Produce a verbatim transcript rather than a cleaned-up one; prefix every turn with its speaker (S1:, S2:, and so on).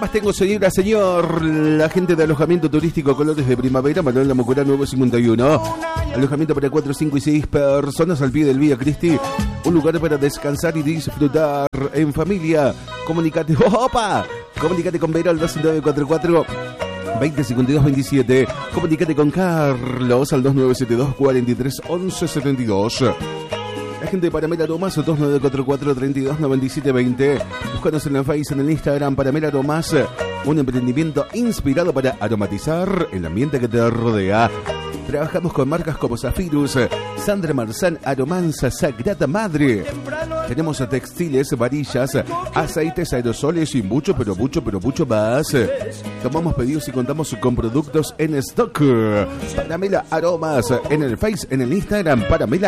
S1: más tengo, señora, señor? La gente de alojamiento turístico Colores de Primavera, Manuel La Mocorá nueve cincuenta y uno. Alojamiento para cuatro, cinco y seis personas al pie del Vía Cristi. Un lugar para descansar y disfrutar en familia. Comunicate, ¡opa! Comunicate con Vera al dos nueve cuatro cuatro, veinte cincuenta y dos veintisiete. Comunicate con Carlos al dos nueve siete dos, cuarenta y tres, once setenta y dos. La gente de Paramela Aromas, dos nueve cuatro cuatro, treinta y dos noventa y siete veinte. Búscanos en la Face, en el Instagram, Paramela Aromas. Un emprendimiento inspirado para aromatizar el ambiente que te rodea. Trabajamos con marcas como Zafirus, Sandra Marzán, Aromanza, Sagrada Madre. Tenemos textiles, varillas, aceites, aerosoles y mucho, pero mucho, pero mucho más. Tomamos pedidos y contamos con productos en stock. Paramela Aromas, en el Face, en el Instagram, Paramela